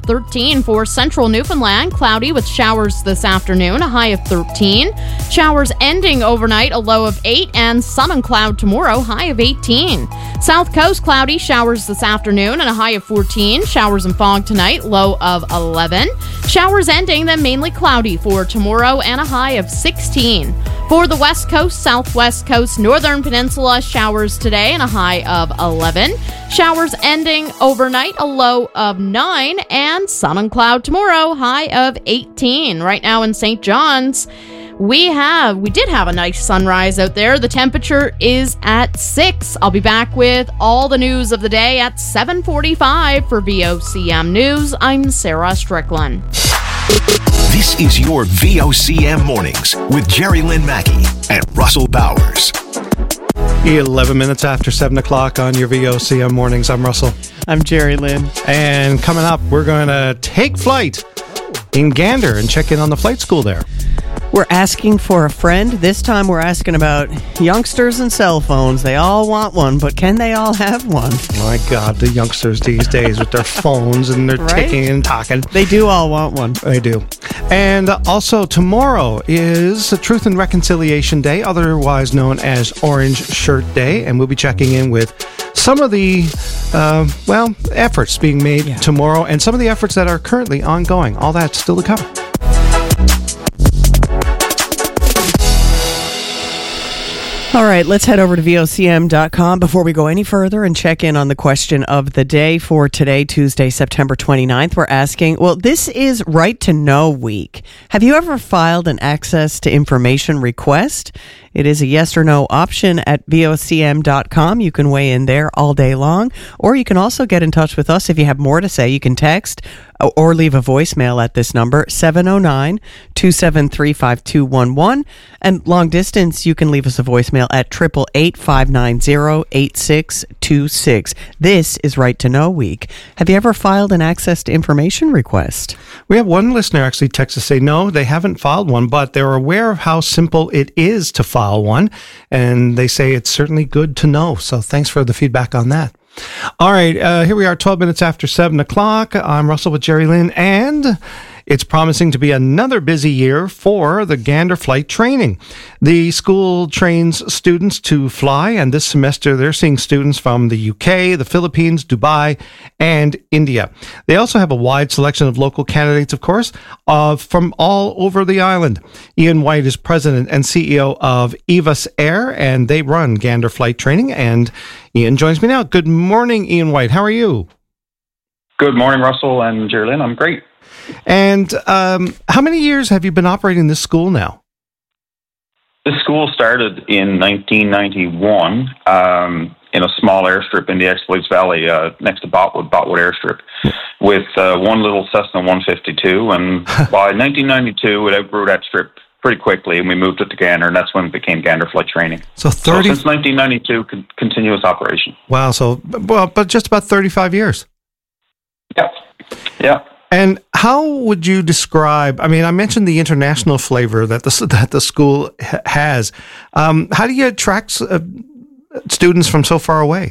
13. For central Newfoundland, cloudy with showers this afternoon, a high of 13. Showers ending overnight, a low of 8. And sun and cloud tomorrow, high of 18. South Coast, cloudy, showers this afternoon and a high of 14. Showers and fog tonight, low of 11. Showers ending, then mainly cloudy for tomorrow and a high of 16. For the West Coast, Southwest Coast, Northern Peninsula, showers today and a high of 11. Showers ending overnight, a low of 9. And sun and cloud tomorrow, high of 18. Right now in St. John's, we did have a nice sunrise out there. The temperature is at 6. I'll be back with all the news of the day at 7:45 for VOCM News. I'm Sarah Strickland. This is your VOCM Mornings with Jerry Lynn Mackey and Russell Bowers. 11 minutes after 7 o'clock on your VOCM Mornings. I'm Russell. I'm Jerry Lynn. And coming up, we're going to take flight in Gander and check in on the flight school there. We're asking for a friend. This time we're asking about youngsters and cell phones. They all want one, but can they all have one? My God, the youngsters these days with their phones and their ticking and talking. They do all want one. They do. And also tomorrow is Truth and Reconciliation Day, otherwise known as Orange Shirt Day. And we'll be checking in with some of the, efforts being made tomorrow and some of the efforts that are currently ongoing. All that's still to come. All right, let's head over to VOCM.com before we go any further and check in on the question of the day for today, Tuesday, September 29th. We're asking, this is Right to Know Week. Have you ever filed an access to information request? It is a yes or no option at VOCM.com. You can weigh in there all day long, or you can also get in touch with us if you have more to say. You can text or leave a voicemail at this number, 709-273-5211. And long distance, you can leave us a voicemail at 888-590-8626. This is Right to Know Week. Have you ever filed an access to information request? We have one listener actually text to say no, they haven't filed one, but they're aware of how simple it is to file one. And they say it's certainly good to know. So thanks for the feedback on that. All right, here we are, 12 minutes after 7 o'clock. I'm Russell with Jerry Lynn, and it's promising to be another busy year for the Gander flight training. The school trains students to fly, and this semester they're seeing students from the UK, the Philippines, Dubai, and India. They also have a wide selection of local candidates, of course, from all over the island. Ian White is president and CEO of Evis Air, and they run Gander flight training, and Ian joins me now. Good morning, Ian White. How are you? Good morning, Russell and Jerry Lynn. I'm great. And how many years have you been operating this school now? This school started in 1991 in a small airstrip in the Exploits Valley next to Botwood Airstrip with one little Cessna 152. And by 1992, it outgrew that strip pretty quickly, and we moved it to Gander, and that's when it became Gander Flight Training. So since 1992, continuous operation. Wow. But just about 35 years. Yeah. And how would you describe, I mentioned the international flavor that the school has. How do you attract students from so far away?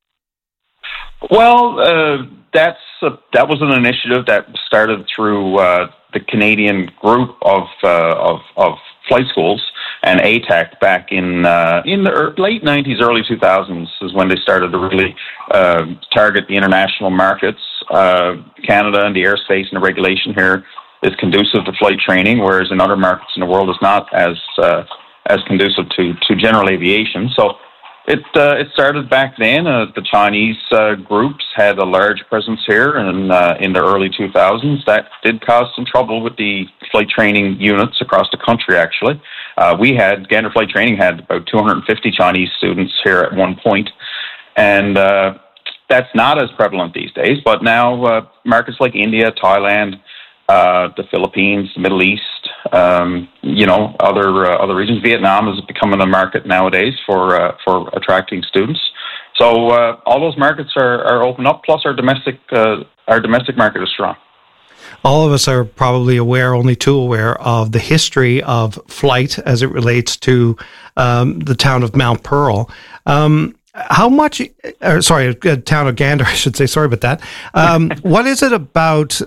Well, that was an initiative that started through the Canadian group of flight schools and ATAC back in the late 90s, early 2000s is when they started to really target the international markets. Canada and the airspace and the regulation here is conducive to flight training, whereas in other markets in the world it's not as conducive to general aviation. So it started back then. The Chinese groups had a large presence here in the early 2000s. That did cause some trouble with the flight training units across the country, actually. Gander Flight Training had about 250 Chinese students here at one point, and that's not as prevalent these days. But now markets like India, Thailand, the Philippines, the Middle East, other regions. Vietnam is becoming a market nowadays for attracting students. So all those markets are open up. Plus, our domestic market is strong. All of us are probably only too aware of the history of flight as it relates to the town of Mount Pearl. Town of Gander, I should say. Sorry about that. What is it about